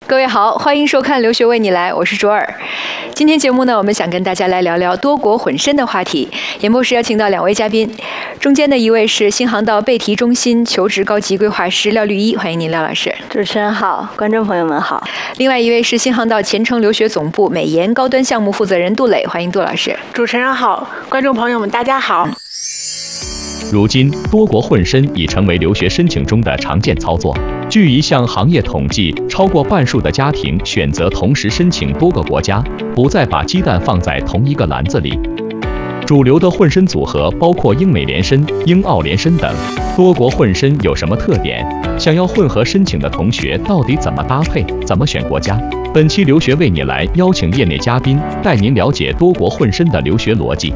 各位好，欢迎收看《留学为你来》，我是卓尔。今天节目呢，我们想跟大家来聊聊多国混身的话题。演播室邀请到2位嘉宾，中间的一位是新航道贝提中心求职高级规划师廖绿一，欢迎您，廖老师。 主持人好，观众朋友们好。 另外一位是新航道前程留学总部美研高端项目负责人杜磊，欢迎杜老师。 主持人好，观众朋友们大家好。 如今，多国混身已成为留学申请中的常见操作。据一项行业统计，超过半数的家庭选择同时申请多个国家，不再把鸡蛋放在同一个篮子里。主流的混身组合包括英美联申、英澳联申等。多国混身有什么特点？想要混合申请的同学到底怎么搭配？怎么选国家？本期留学为你来邀请业内嘉宾带您了解多国混身的留学逻辑。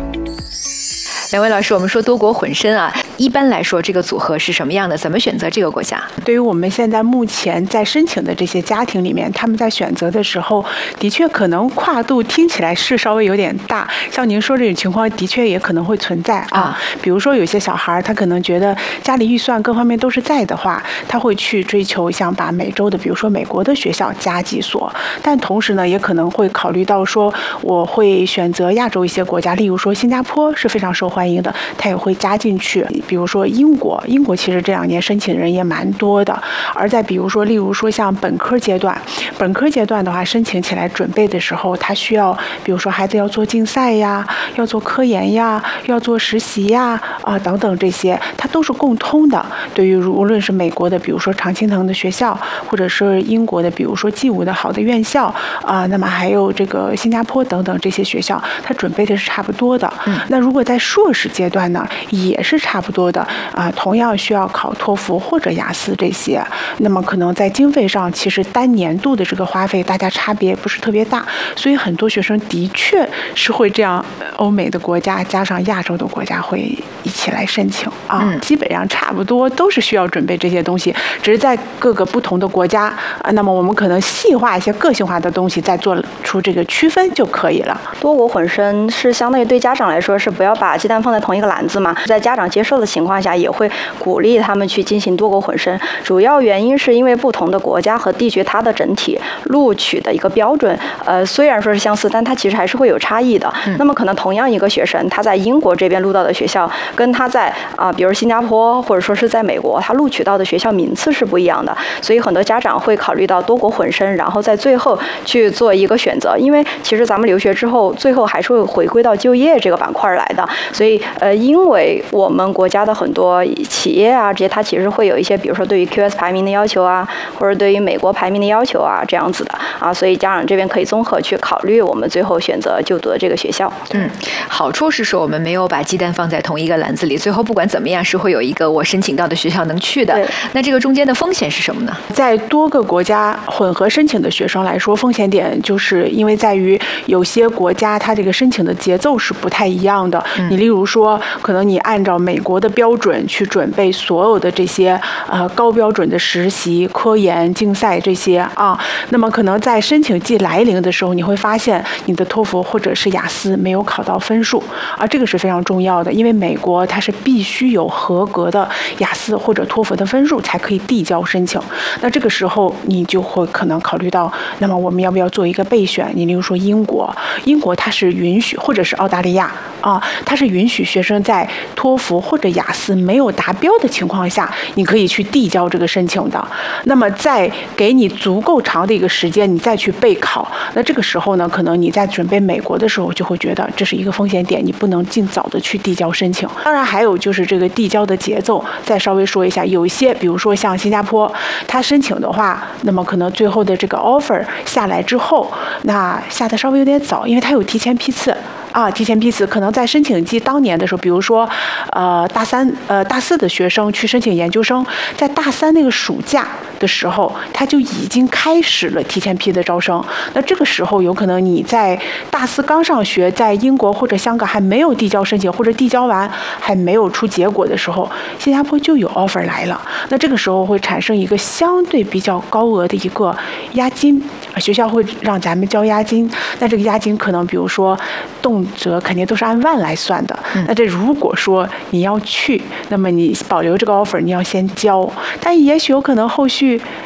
2位老师，我们说多国混身啊，一般来说这个组合是什么样的？怎么选择这个国家？ 对于我们现在目前在申请的这些家庭里面，他们在选择的时候，的确可能跨度听起来是稍微有点大。像您说这种情况，的确也可能会存在啊。比如说有些小孩他可能觉得家里预算各方面都是在的话，他会去追求想把美洲的，比如说美国的学校加几所，但同时呢，也可能会考虑到说，我会选择亚洲一些国家，例如说新加坡是非常受欢迎的，它也会加进去。比如说英国其实这2年申请人也蛮多的。而再比如说，例如说像本科阶段的话，申请起来准备的时候，它需要，比如说孩子要做竞赛呀，要做科研呀，要做实习呀，等等这些，它都是共通的。对于无论是美国的，比如说常青藤的学校，或者是英国的，比如说G5的好的院校那么还有这个新加坡等等这些学校，它准备的是差不多的。那如果在硕士阶段呢，也是差不多的同样需要考托福或者雅思这些。那么可能在经费上，其实单年度的这个花费大家差别不是特别大，所以很多学生的确是会这样，欧美的国家加上亚洲的国家会一起来申请基本上差不多都是需要准备这些东西，只是在各个不同的国家那么我们可能细化一些个性化的东西，再做出这个区分就可以了。 多国混身是相当于对家长来说是不要把鸡蛋放在同一个篮子嘛，在家长接受的情况下，也会鼓励他们去进行多国混身。主要原因是因为不同的国家和地区，它的整体录取的一个标准，虽然说是相似，但它其实还是会有差异的。那么可能同样一个学生，他在英国这边录到的学校，跟他在比如新加坡或者说是在美国，他录取到的学校名次是不一样的。所以很多家长会考虑到多国混身，然后在最后去做一个选择。因为其实咱们留学之后，最后还是会回归到就业这个板块来的。所以因为我们国家的很多企业这些它其实会有一些，比如说对于 QS 排名的要求或者对于美国排名的要求这样子的所以家长这边可以综合去考虑我们最后选择就读的这个学校。 好处是说我们没有把鸡蛋放在同一个篮子里，最后不管怎么样是会有一个我申请到的学校能去的。那这个中间的风险是什么呢？ 在多个国家混合申请的学生来说，风险点就是因为在于有些国家它这个申请的节奏是不太一样的。你例如说，可能你按照美国的标准去准备所有的这些高标准的实习、科研、竞赛这些那么可能在申请季来临的时候，你会发现你的托福或者是雅思没有考到分数这个是非常重要的，因为美国它是必须有合格的雅思或者托福的分数才可以递交申请。那这个时候你就会可能考虑到，那么我们要不要做一个备选？你例如说英国它是允许，或者是澳大利亚它是允许学生在托福或者雅思没有达标的情况下，你可以去递交这个申请的。那么再给你足够长的一个时间，你再去备考。那这个时候呢，可能你在准备美国的时候，就会觉得这是一个风险点，你不能尽早的去递交申请。当然还有就是这个递交的节奏，再稍微说一下，有一些比如说像新加坡，它申请的话，那么可能最后的这个 offer 下来之后，那下的稍微有点早，因为它有提前批次。提前批次可能在申请季当年的时候，比如说大四的学生去申请研究生，在大三那个暑假的时候，他就已经开始了提前批的招生。那这个时候有可能你在大四刚上学，在英国或者香港还没有递交申请，或者递交完还没有出结果的时候，新加坡就有 offer 来了。那这个时候会产生一个相对比较高额的一个押金，学校会让咱们交押金。那这个押金可能比如说动辄肯定都是按万来算的。那这如果说你要去，那么你保留这个 offer， 你要先交，但也许有可能后续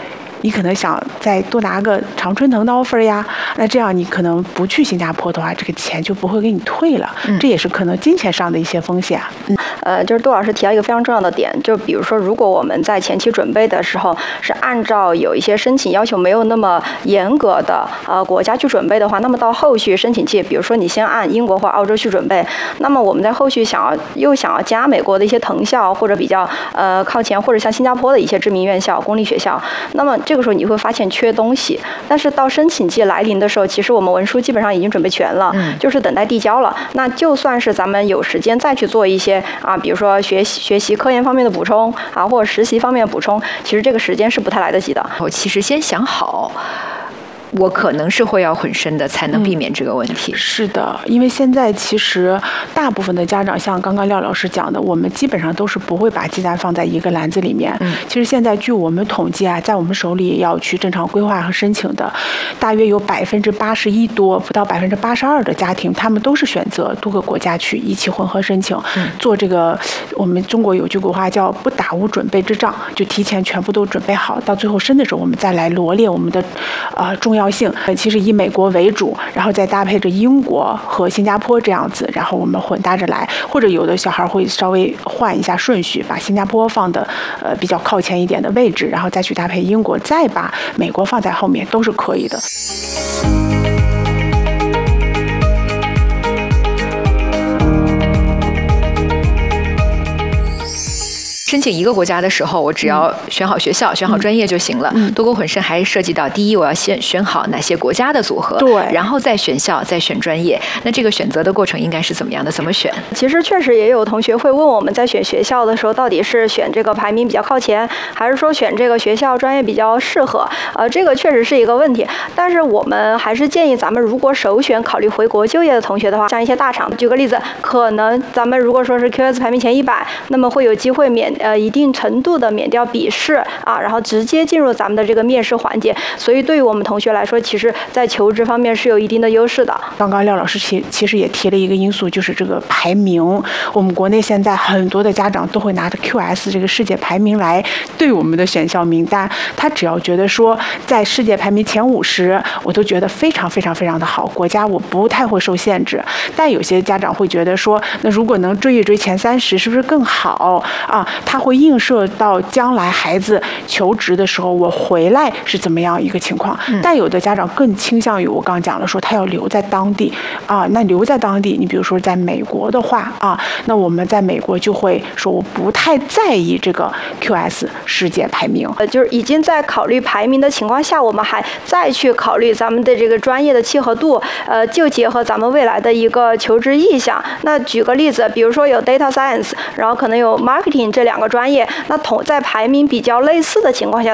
你可能想再多拿个常春藤的 offer 呀，那这样你可能不去新加坡的话，这个钱就不会给你退了，这也是可能金钱上的一些风险。 就是杜老师提到一个非常重要的点，就比如说，如果我们在前期准备的时候是按照有一些申请要求没有那么严格的国家去准备的话，那么到后续申请季，比如说你先按英国或澳洲去准备，那么我们在后续想要加美国的一些藤校或者比较靠前或者像新加坡的一些知名院校、公立学校，那么这个时候你会发现缺东西，但是到申请季来临的时候，其实我们文书基本上已经准备全了，就是等待递交了。那就算是咱们有时间再去做一些比如说学习科研方面的补充或者实习方面的补充，其实这个时间是不太来得及的。 我其实先想好我可能是会要混身的，才能避免这个问题。 是的，因为现在其实大部分的家长，像刚刚廖老师讲的，我们基本上都是不会把鸡蛋放在一个篮子里面。其实现在据我们统计在我们手里要去正常规划和申请的，大约有81%多，不到82%的家庭，他们都是选择多个国家去一起混合申请，做这个我们中国有句古话叫不打无准备之仗，就提前全部都准备好，到最后申的时候我们再来罗列我们的重要性。其实以美国为主，然后再搭配着英国和新加坡这样子，然后我们混搭着来，或者有的小孩会稍微换一下顺序，把新加坡放的比较靠前一点的位置，然后再去搭配英国，再把美国放在后面，都是可以的。 申请一个国家的时候，我只要选好学校、选好专业就行了。多国混申还涉及到，第一，我要先选好哪些国家的组合， 对， 然后再选校、再选专业。那这个选择的过程应该是怎么样的？怎么选？ 其实确实也有同学会问我们在选学校的时候，到底是选这个排名比较靠前，还是说选这个学校专业比较适合？这个确实是一个问题。但是我们还是建议咱们如果首选考虑回国就业的同学的话，像一些大厂，举个例子，可能咱们如果说是 QS 排名前100，那么会有机会一定程度的免掉笔试然后直接进入咱们的这个面试环节。所以对于我们同学来说，其实在求职方面是有一定的优势的。 刚刚廖老师其实也提了一个因素，就是这个排名。我们国内现在很多的家长都会拿着 QS 这个世界排名来对我们的选校名单，他只要觉得说在世界排名前50，我都觉得非常非常非常的好，国家我不太会受限制。但有些家长会觉得说，那如果能追一追前30，是不是更好他会映射到将来孩子求职的时候，我回来是怎么样一个情况。但有的家长更倾向于我刚讲了，说他要留在当地那留在当地，你比如说在美国的话那我们在美国就会说我不太在意这个 QS 世界排名， 就是已经在考虑排名的情况下，我们还再去考虑咱们的这个专业的契合度，就结合咱们未来的一个求职意向。那举个例子，比如说有 data science， 然后可能有 marketing 这2个专业，那在排名比较类似的情况下，